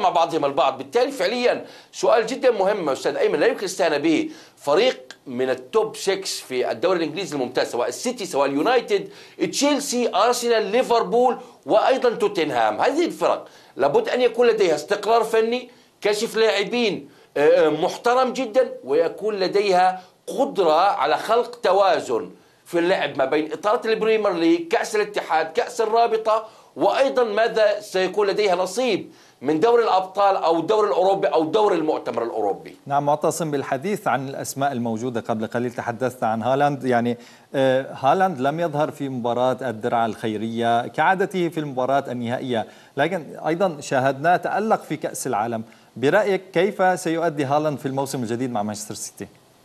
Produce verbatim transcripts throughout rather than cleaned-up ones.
مع بعضهم البعض. بالتالي فعليا سؤال جدا مهم أستاذ أيمن لا يمكن الاستهانة به. فريق من التوب ستة في الدوري الإنجليزي الممتاز، سواء السيتي سواء اليونايتد تشيلسي أرسنال ليفربول وأيضا توتنهام، هذه الفرق لابد أن يكون لديها استقرار فني، كشف لاعبين محترم جدا، ويكون لديها قدرة على خلق توازن في اللعب ما بين إطارة البريمير ليج، كأس الاتحاد، كأس الرابطة، وأيضا ماذا سيكون لديها نصيب من دوري الأبطال أو الدوري الأوروبي أو دوري المؤتمر الأوروبي. نعم معتصم، بالحديث عن الأسماء الموجودة قبل قليل تحدثت عن هالاند، يعني هالاند لم يظهر في مباراة الدرع الخيرية كعادته في المباراة النهائية، لكن أيضا شاهدناه تألق في كأس العالم. برأيك كيف سيؤدي هالاند في الموسم الجديد مع مانشستر سيتي؟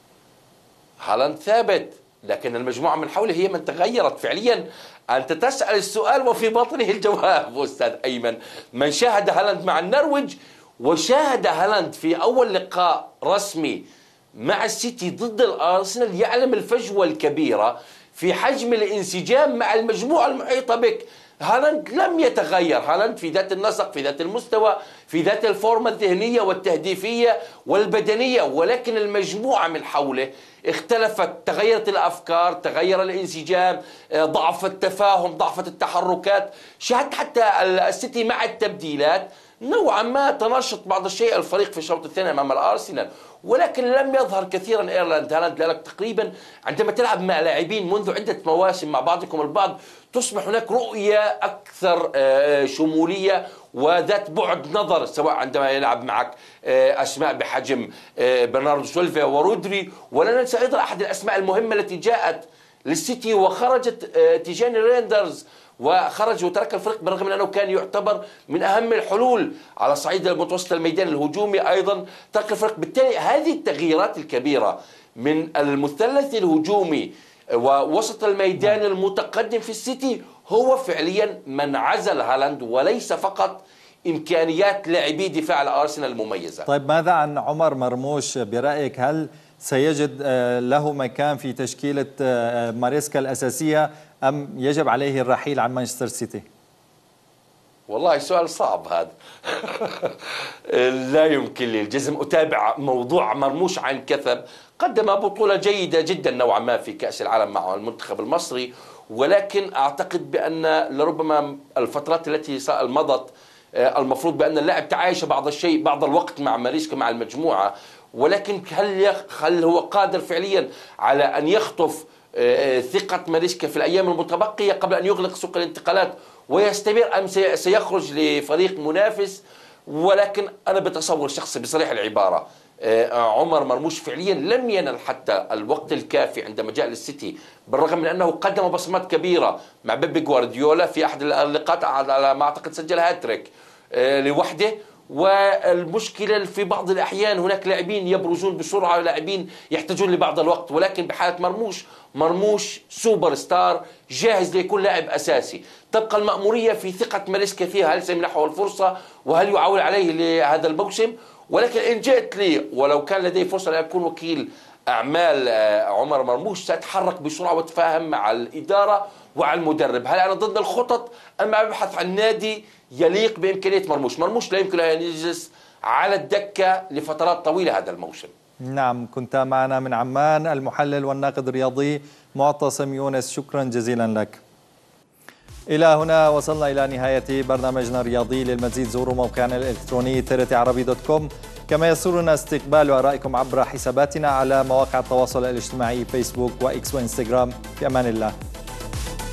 هالاند ثابت، لكن المجموعة من حوله هي من تغيرت فعليا. أنت تسأل السؤال وفي باطنه الجواب أستاذ أيمن. من شاهد هالاند مع النرويج وشاهد هالاند في أول لقاء رسمي مع السيتي ضد الأرسنال يعلم الفجوة الكبيرة في حجم الانسجام مع المجموعة المحيطة بك. هالاند لم يتغير، هالاند في ذات النسق، في ذات المستوى، في ذات الفورمة الذهنية والتهديفية والبدنية، ولكن المجموعة من حوله اختلفت، تغيرت الأفكار، تغير الانسجام، ضعف التفاهم، ضعفت التحركات. شاهدت حتى السيتي مع التبديلات نوعا ما تنشط بعض الشيء الفريق في الشوط الثاني أمام الأرسنال، ولكن لم يظهر كثيرا ايرلاند هالاند. لذلك تقريبا عندما تلعب مع لاعبين منذ عدة مواسم مع بعضكم البعض تصبح هناك رؤية أكثر شمولية وذات بعد نظر، سواء عندما يلعب معك أسماء بحجم برناردو سيلفا ورودري. ولا ننسى أيضا أحد الأسماء المهمة التي جاءت للسيتي وخرجت، تيجاني ريندرز، وخرج وترك الفريق بالرغم من أنه كان يعتبر من أهم الحلول على صعيد متوسط الميدان الهجومي، أيضا ترك الفريق. بالتالي هذه التغييرات الكبيرة من المثلث الهجومي ووسط الميدان المتقدم في السيتي هو فعليا من عزل هالاند، وليس فقط إمكانيات لاعبي دفاع الأرسنال المميزة. طيب ماذا عن عمر مرموش برأيك؟ هل سيجد له مكان في تشكيلة ماريسكا الأساسية أم يجب عليه الرحيل عن مانشستر سيتي؟ والله سؤال صعب هذا. لا يمكن لي الجزم. أتابع موضوع مرموش عن كثب، قدم بطولة جيدة جدا نوعا ما في كأس العالم مع المنتخب المصري، ولكن أعتقد بأن لربما الفترات التي مضت المفروض بأن اللاعب تعايش بعض الشيء بعض الوقت مع ماريسكا مع المجموعة، ولكن هل هل هو قادر فعليا على أن يخطف ثقة ماريسكا في الأيام المتبقية قبل أن يغلق سوق الانتقالات ويستمر، أم سيخرج لفريق منافس؟ ولكن أنا بتصور شخصي بصريح العبارة عمر مرموش فعليا لم ينل حتى الوقت الكافي عندما جاء للسيتي، بالرغم من أنه قدم بصمات كبيرة مع بيب جوارديولا. في أحد اللقاءات على ما أعتقد سجل هاتريك لوحده. والمشكلة في بعض الأحيان هناك لاعبين يبرزون بسرعة ولاعبين يحتاجون لبعض الوقت، ولكن بحالة مرموش مرموش سوبر ستار جاهز ليكون لاعب أساسي. تبقى المأمورية في ثقة ماريسكا فيها، هل سيمنحه الفرصة وهل يعول عليه لهذا الموسم؟ ولكن إن جئت لي ولو كان لدي فرصة لأكون وكيل أعمال عمر مرموش سأتحرك بسرعة وأتفاهم مع الإدارة ومع المدرب. هل أنا ضد الخطط أم أبحث عن نادي يليق بإمكانية مرموش؟ مرموش لا يمكن أن يجلس على الدكة لفترات طويلة هذا الموسم. نعم، كنت معنا من عمان المحلل والناقد الرياضي معتصم يونس، شكرا جزيلا لك. إلى هنا وصلنا إلى نهاية برنامجنا الرياضي. للمزيد زوروا موقعنا الإلكتروني تيرتي عربي دوت كوم، كما يسرنا استقبال آرائكم عبر حساباتنا على مواقع التواصل الاجتماعي فيسبوك وإكس وإنستغرام. في أمان الله.